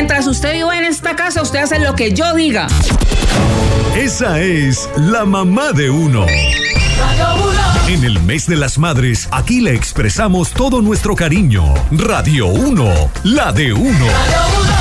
mientras usted viva en esta casa, usted hace lo que yo diga. Esa es la mamá de uno. En el mes de las madres, aquí le expresamos todo nuestro cariño. Radio 1, la de uno.